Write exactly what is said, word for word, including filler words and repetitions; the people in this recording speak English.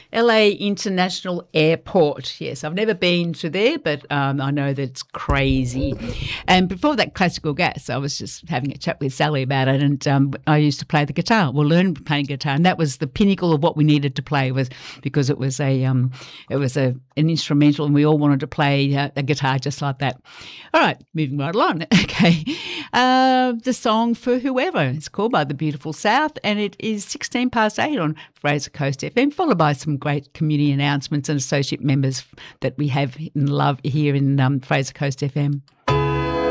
L A International Airport. Yes, I've never been to there, but um, I know that it's crazy. And before that, classical gas, I was just having a chat with Sally about it, and um, I used to play the guitar. Well, learn playing guitar, and that was the pinnacle of what we needed to play, was because it was a um, it was a an instrumental, and we all wanted to play uh, a guitar just like that. All right, moving right along. Okay, uh, the song For Whoever. It's called By the Beautiful South, and it is sixteen past eight on Fraser Coast F M, followed by some great community announcements and associate members that we have in love here in um, Fraser Coast F M.